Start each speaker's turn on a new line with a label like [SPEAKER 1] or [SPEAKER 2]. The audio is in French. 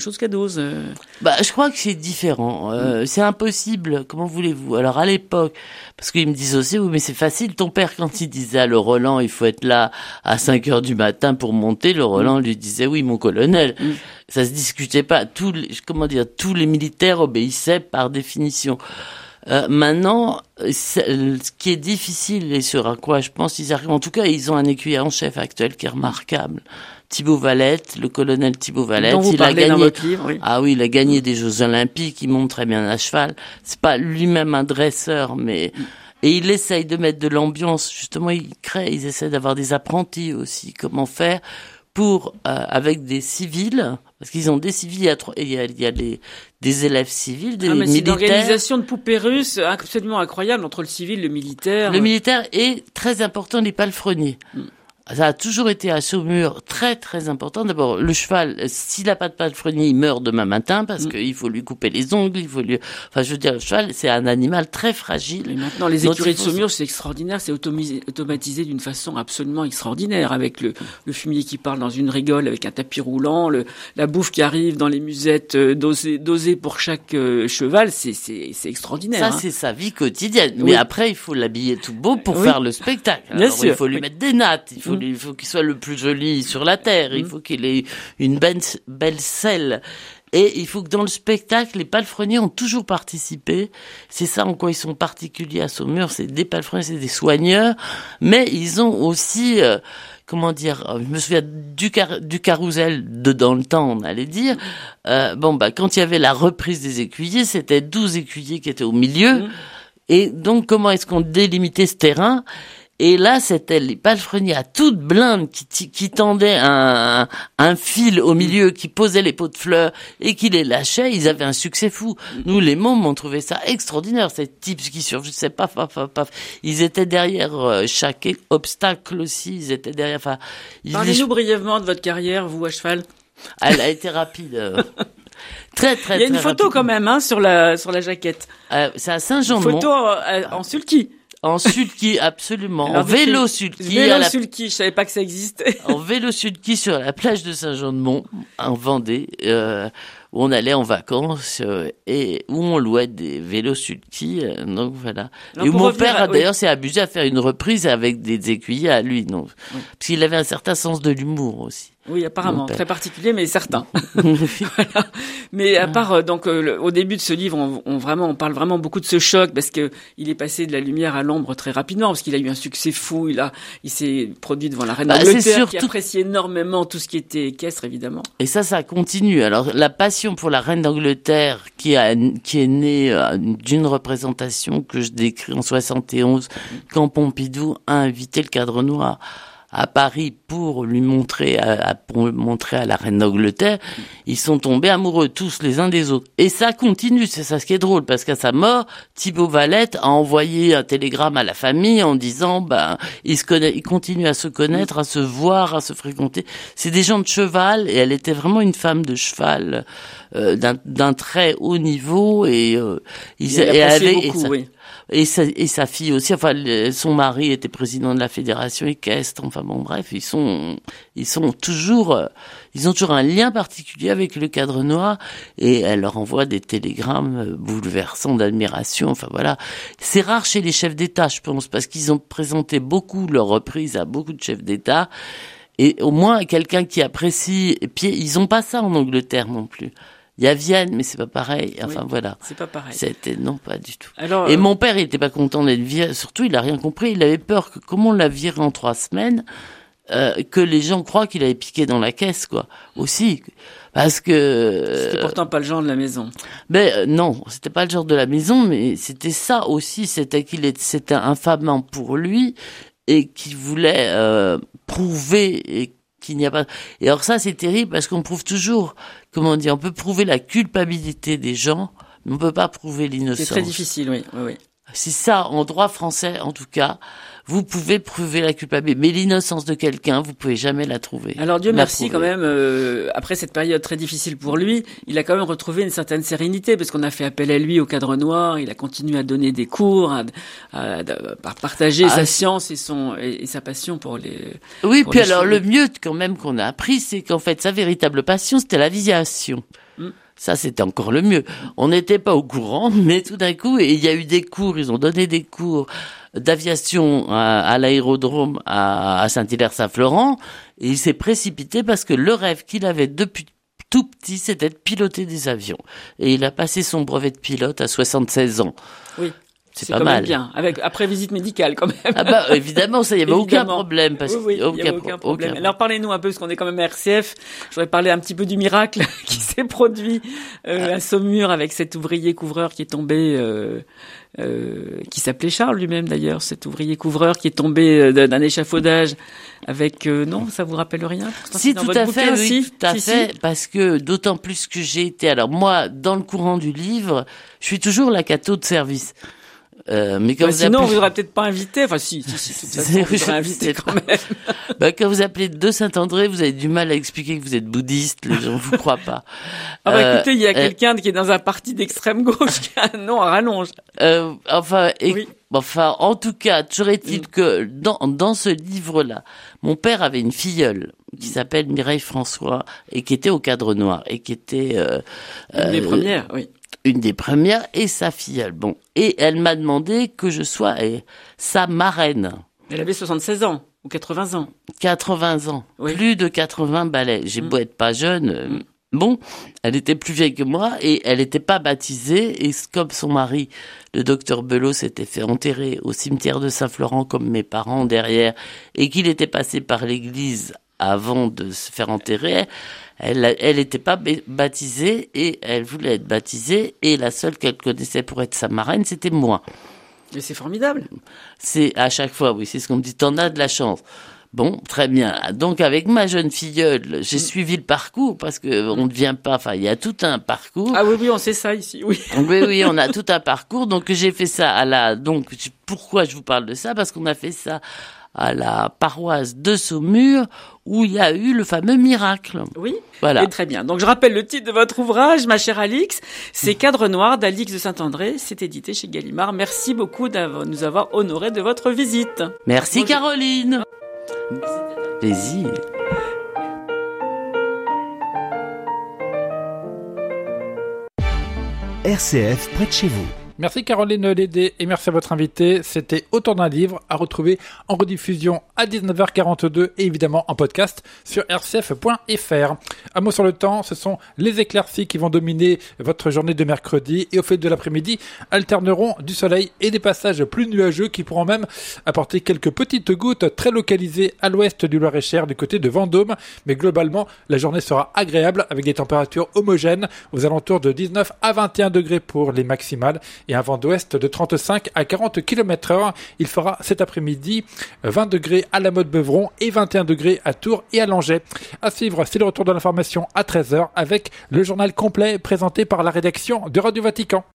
[SPEAKER 1] chose qu'à dose.
[SPEAKER 2] Je crois que c'est différent. C'est impossible. Comment voulez-vous? Alors, à l'époque, parce qu'ils me disent aussi, oui, mais c'est facile. Ton père, quand il disait à le Roland, il faut être là à 5 heures du matin pour monter, le Roland lui disait, oui, mon colonel. Ça se discutait pas. Tous les militaires obéissaient par définition. Maintenant, ce qui est difficile et sur à quoi je pense ils arrivent, en tout cas, ils ont un écuyer en chef actuel qui est remarquable. Thibaut Valette, le colonel Thibaut Valette,
[SPEAKER 1] dont vous
[SPEAKER 2] il a
[SPEAKER 1] parlez
[SPEAKER 2] gagné.
[SPEAKER 1] Dans votre livre, oui.
[SPEAKER 2] Ah oui, il a gagné des Jeux Olympiques, il monte très bien à cheval. C'est pas lui-même un dresseur, mais et il essaye de mettre de l'ambiance. Justement, ils essaient d'avoir des apprentis aussi. Comment faire pour avec des civils, parce qu'ils ont des civils, il y a des élèves civils, des militaires.
[SPEAKER 1] C'est une organisation de poupées russes absolument incroyable entre le civil, le militaire.
[SPEAKER 2] Le militaire est très important, les palefreniers. Ça a toujours été à Saumur très très important. D'abord, le cheval, s'il n'a pas de palefrenier, il meurt demain matin parce qu'il faut lui couper les ongles, le cheval, c'est un animal très fragile.
[SPEAKER 1] Et maintenant, les écuries de Saumur, c'est extraordinaire, c'est automatisé d'une façon absolument extraordinaire, avec le fumier qui parle dans une rigole, avec un tapis roulant, la bouffe qui arrive dans les musettes dosée pour chaque cheval, c'est extraordinaire.
[SPEAKER 2] Ça, c'est sa vie quotidienne. Mais après, il faut l'habiller tout beau pour faire le spectacle.
[SPEAKER 1] Bien sûr.
[SPEAKER 2] Il faut lui mettre des nattes, il faut qu'il soit le plus joli sur la terre, il faut qu'il ait une belle selle. Et il faut que dans le spectacle, les palefreniers ont toujours participé. C'est ça en quoi ils sont particuliers à Saumur, c'est des palefreniers, c'est des soigneurs, mais ils ont aussi, je me souviens du carrousel de dans le temps, on allait dire. Quand il y avait la reprise des écuyers, c'était 12 écuyers qui étaient au milieu. Et donc, comment est-ce qu'on délimitait ce terrain? Et là, c'était les palefreniers à toute blinde qui tendaient un fil au milieu, qui posaient les pots de fleurs et qui les lâchaient. Ils avaient un succès fou. Nous, les mômes, on trouvait ça extraordinaire. Ces types qui surgissaient, paf. Ils étaient derrière chaque obstacle aussi. Ils étaient derrière.
[SPEAKER 1] Parlez-nous brièvement de votre carrière, vous, à cheval.
[SPEAKER 2] Elle a été rapide. Très, très,
[SPEAKER 1] Il y a une photo
[SPEAKER 2] rapide.
[SPEAKER 1] quand même, sur la jaquette.
[SPEAKER 2] C'est à Saint-Jean-de-Mont.
[SPEAKER 1] Une photo en sulky.
[SPEAKER 2] En sulky, absolument.
[SPEAKER 1] Alors,
[SPEAKER 2] en vélo sulky.
[SPEAKER 1] Sulky, je savais pas que ça existait.
[SPEAKER 2] En vélo sulky sur la plage de Saint-Jean-de-Mont, en Vendée, où on allait en vacances, et où on louait des vélos sulky, donc voilà.
[SPEAKER 1] Alors,
[SPEAKER 2] et où mon père,
[SPEAKER 1] oui.
[SPEAKER 2] d'ailleurs, s'est amusé à faire une reprise avec des écuyers à lui, non. Oui. Parce qu'il avait un certain sens de l'humour aussi.
[SPEAKER 1] Oui, apparemment, très particulier, mais certain. Voilà. Mais à part, au début de ce livre, on parle vraiment beaucoup de ce choc, parce que il est passé de la lumière à l'ombre très rapidement, parce qu'il a eu un succès fou, il s'est produit devant la reine d'Angleterre, qui appréciait énormément tout ce qui était équestre, évidemment.
[SPEAKER 2] Et ça continue. Alors, la passion pour la reine d'Angleterre, qui est née d'une représentation que je décris en 71, quand Pompidou a invité le Cadre Noir à Paris pour lui montrer à la reine d'Angleterre, ils sont tombés amoureux tous les uns des autres. Et ça continue, c'est ça ce qui est drôle, parce qu'à sa mort, Thibaut Valette a envoyé un télégramme à la famille en disant, ils continuent à se connaître, à se voir, à se fréquenter. C'est des gens de cheval, et elle était vraiment une femme de cheval, d'un très haut niveau, et sa fille aussi, son mari était président de la fédération équestre, ils ont toujours un lien particulier avec le Cadre Noir, et elle leur envoie des télégrammes bouleversants d'admiration, C'est rare chez les chefs d'État, je pense, parce qu'ils ont présenté beaucoup leur reprise à beaucoup de chefs d'État, et au moins quelqu'un qui apprécie, et puis ils ont pas ça en Angleterre non plus. Il y a Vienne, mais c'est pas pareil. Voilà.
[SPEAKER 1] C'est pas pareil.
[SPEAKER 2] Non, pas du tout.
[SPEAKER 1] Alors,
[SPEAKER 2] et mon père, il était pas content d'être viré. Surtout, il a rien compris. Il avait peur que, comme on l'a viré en 3 semaines, que les gens croient qu'il avait piqué dans la caisse, quoi. Aussi. Parce que...
[SPEAKER 1] C'était pourtant pas le genre de la maison.
[SPEAKER 2] Non, c'était pas le genre de la maison, mais c'était ça aussi. C'était c'était infamant pour lui, et qu'il voulait, prouver, et qu'il n'y a pas... Et alors ça, c'est terrible, parce qu'on prouve toujours, on peut prouver la culpabilité des gens, mais on peut pas prouver l'innocence.
[SPEAKER 1] C'est très difficile, oui.
[SPEAKER 2] C'est ça, en droit français, en tout cas. Vous pouvez prouver la culpabilité, mais l'innocence de quelqu'un, vous pouvez jamais la trouver.
[SPEAKER 1] Alors Dieu merci quand même, après cette période très difficile pour lui, il a quand même retrouvé une certaine sérénité parce qu'on a fait appel à lui au Cadre Noir, il a continué à donner des cours, à partager sa science et sa passion pour les...
[SPEAKER 2] Oui,
[SPEAKER 1] pour
[SPEAKER 2] puis
[SPEAKER 1] les
[SPEAKER 2] alors
[SPEAKER 1] chevaux.
[SPEAKER 2] le mieux quand même qu'on a appris, c'est qu'en fait sa véritable passion, c'était l'aviation. Ça, c'était encore le mieux. On n'était pas au courant, mais tout d'un coup, il y a eu des cours, ils ont donné des cours d'aviation à l'aérodrome à Saint-Hilaire-Saint-Florent, et il s'est précipité parce que le rêve qu'il avait depuis tout petit, c'était de piloter des avions. Et il a passé son brevet de pilote à 76 ans.
[SPEAKER 1] Oui.
[SPEAKER 2] C'est
[SPEAKER 1] C'est
[SPEAKER 2] pas
[SPEAKER 1] quand
[SPEAKER 2] mal.
[SPEAKER 1] même bien, après visite médicale quand même.
[SPEAKER 2] Ah bah évidemment, ça, il y avait aucun problème. Parce
[SPEAKER 1] oui, il y avait aucun problème. Alors parlez-nous un peu, parce qu'on est quand même à RCF. Je voudrais parler un petit peu du miracle qui s'est produit à Saumur avec cet ouvrier couvreur qui est tombé, qui s'appelait Charles lui-même d'ailleurs, cet ouvrier couvreur qui est tombé d'un échafaudage avec... non, ça vous rappelle rien?
[SPEAKER 2] Si, tout à fait, oui, tout à fait, parce que d'autant plus que j'ai été... Alors moi, dans le courant du livre, je suis toujours la catho de service. Mais quand
[SPEAKER 1] sinon, vous n'aurez peut-être pas invité. Enfin, si, de toute façon, vous aurez invité quand même.
[SPEAKER 2] Quand vous appelez de Saint-André, vous avez du mal à expliquer que vous êtes bouddhiste. Les gens vous croient pas.
[SPEAKER 1] Écoutez, il y a quelqu'un qui est dans un parti d'extrême gauche qui a un nom à rallonge.
[SPEAKER 2] Enfin, en tout cas, toujours est-il que dans ce livre-là, mon père avait une filleule qui s'appelle Mireille François et qui était au Cadre Noir et qui était
[SPEAKER 1] une des premières, oui.
[SPEAKER 2] Une des premières et sa filleule. Bon, et elle m'a demandé que je sois sa marraine.
[SPEAKER 1] Elle avait 76 ans ou 80 ans.
[SPEAKER 2] 80 ans,
[SPEAKER 1] oui.
[SPEAKER 2] Plus de 80 balais. J'ai beau être pas jeune. Bon, elle était plus vieille que moi et elle n'était pas baptisée. Et comme son mari, le docteur Belot, s'était fait enterrer au cimetière de Saint-Florent comme mes parents derrière, et qu'il était passé par l'église avant de se faire enterrer, elle était pas baptisée et elle voulait être baptisée, et la seule qu'elle connaissait pour être sa marraine, c'était moi.
[SPEAKER 1] Mais c'est formidable.
[SPEAKER 2] C'est à chaque fois, oui, c'est ce qu'on me dit, t'en as de la chance. Bon, très bien. Donc avec ma jeune filleule, j'ai suivi le parcours parce que on ne vient pas. Enfin, il y a tout un parcours.
[SPEAKER 1] Ah oui, on sait ça ici. Oui.
[SPEAKER 2] Oui, on a tout un parcours. Donc j'ai fait ça Donc pourquoi je vous parle de ça? Parce qu'on a fait ça à la paroisse de Saumur où il y a eu le fameux miracle.
[SPEAKER 1] Oui.
[SPEAKER 2] Voilà.
[SPEAKER 1] Et très bien. Donc je rappelle le titre de votre ouvrage, ma chère Alix. C'est Cadre Noir d'Alix de Saint-André. C'est édité chez Gallimard. Merci beaucoup de nous avoir honorés de votre visite.
[SPEAKER 2] Merci Caroline. Plaisir.
[SPEAKER 3] RCF près de chez vous.
[SPEAKER 4] Merci Caroline Lédé et merci à votre invité. C'était Autour d'un livre à retrouver en rediffusion à 19h42 et évidemment en podcast sur rcf.fr. Un mot sur le temps, ce sont les éclaircies qui vont dominer votre journée de mercredi et au fil de l'après-midi alterneront du soleil et des passages plus nuageux qui pourront même apporter quelques petites gouttes très localisées à l'ouest du Loir-et-Cher du côté de Vendôme. Mais globalement, la journée sera agréable avec des températures homogènes aux alentours de 19 à 21 degrés pour les maximales et un vent d'ouest de 35 à 40 km/h. Il fera cet après-midi 20 degrés à la Motte-Beuvron et 21 degrés à Tours et à Langeais. À suivre, c'est le retour de l'information à 13h avec le journal complet présenté par la rédaction de Radio Vatican.